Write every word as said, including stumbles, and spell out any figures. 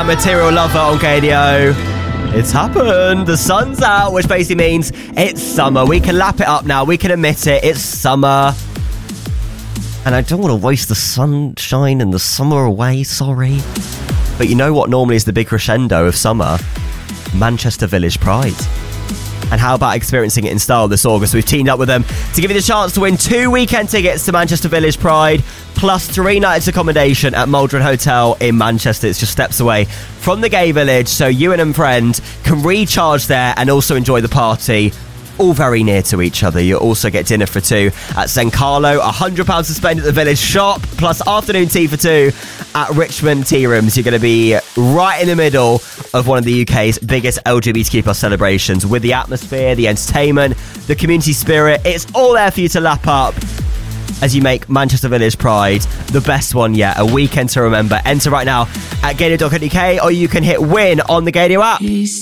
and Material Lover on Gadio. It's happened. The sun's out, which basically means it's summer. We can lap it up now. We can admit it. It's summer. And I don't want to waste the sunshine and the summer away, sorry. But you know what normally is the big crescendo of summer? Manchester Village Pride. And how about experiencing it in style this August? We've teamed up with them to give you the chance to win two weekend tickets to Manchester Village Pride, plus three nights accommodation at Maldron Hotel in Manchester. It's just steps away from the gay village, so you and a friend can recharge there and also enjoy the party. All very near to each other. You'll also get dinner for two at San Carlo, one hundred pounds to spend at the Village Shop, plus afternoon tea for two at Richmond Tea Rooms. You're going to be right in the middle of one of the U K's biggest L G B T Q plus celebrations, with the atmosphere, the entertainment, the community spirit. It's all there for you to lap up as you make Manchester Village Pride the best one yet. A weekend to remember. Enter right now at gadio dot co dot uk, or you can hit win on the Gadio app.